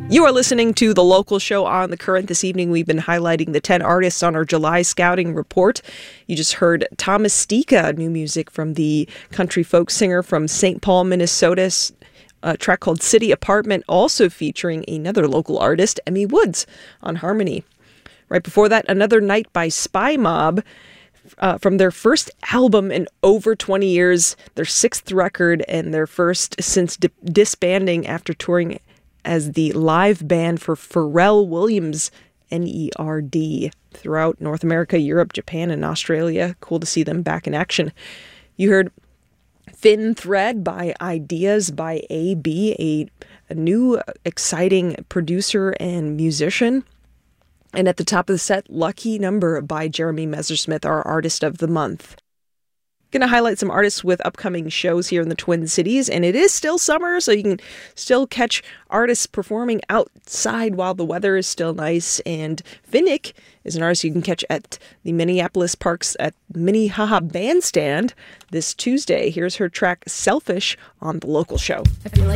You are listening to The Local Show on The Current. This evening, we've been highlighting the 10 artists on our July Scouting Report. You just heard Thomas Stika, new music from the country folk singer from St. Paul, Minnesota, a track called City Apartment, also featuring another local artist, Emmy Woods, on harmony. Right before that, Another Night by Spy Mob, from their first album in over 20 years, their sixth record, and their first since disbanding after touring as the live band for Pharrell Williams, N.E.R.D., throughout North America, Europe, Japan, and Australia. Cool to see them back in action. You heard Thin Thread by Ideas by A.B., a new exciting producer and musician. And at the top of the set, Lucky Number by Jeremy Messersmith, our Artist of the Month. Going to highlight some artists with upcoming shows here in the Twin Cities, and it is still summer, so you can still catch artists performing outside while the weather is still nice. And Finnick is an artist you can catch at the Minneapolis Parks at Minnehaha Bandstand this Tuesday. Here's her track Selfish on The Local Show. I feel like